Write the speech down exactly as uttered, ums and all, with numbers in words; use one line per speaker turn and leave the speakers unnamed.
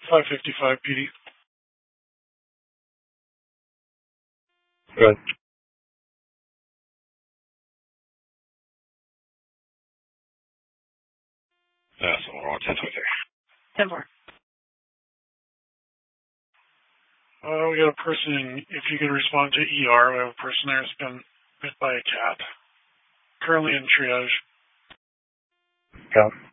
five fifty-five P D.
Good. Yeah, so we're on ten twenty-three.
ten four.
Uh, we got a person, if you could respond to E R, we have a person there that's been bit by a cat. Currently in triage.
Count.